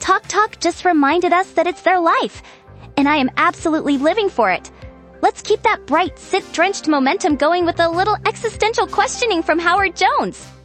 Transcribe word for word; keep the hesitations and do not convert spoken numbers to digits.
Talk Talk just reminded us that it's their life, and I am absolutely living for it. Let's keep that bright, sit-drenched momentum going with a little existential questioning from Howard Jones.